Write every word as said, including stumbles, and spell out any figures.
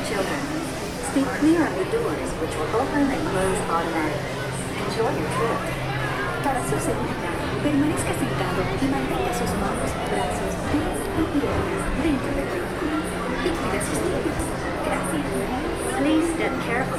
children. Stay clear of the doors, which will open and close automatically. Enjoy your trip. Para su seguridad, permanezca sentado y mantenga sus manos, brazos, pies y piernas dentro del vehículo. Y cuida sus niños. Gracias. Please step carefully